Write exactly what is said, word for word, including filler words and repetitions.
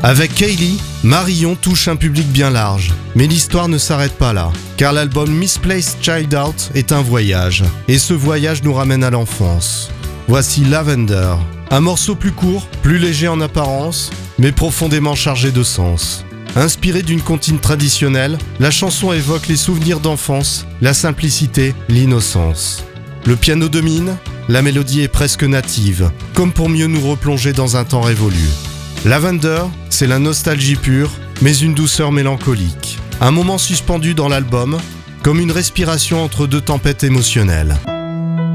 Avec Kaylee, Marion touche un public bien large. Mais l'histoire ne s'arrête pas là, car l'album Misplaced Child Out est un voyage, et ce voyage nous ramène à l'enfance. Voici Lavender, un morceau plus court, plus léger en apparence, mais profondément chargé de sens. Inspirée d'une comptine traditionnelle, la chanson évoque les souvenirs d'enfance, la simplicité, l'innocence. Le piano domine, la mélodie est presque native, comme pour mieux nous replonger dans un temps révolu. Lavender, c'est la nostalgie pure, mais une douceur mélancolique. Un moment suspendu dans l'album, comme une respiration entre deux tempêtes émotionnelles.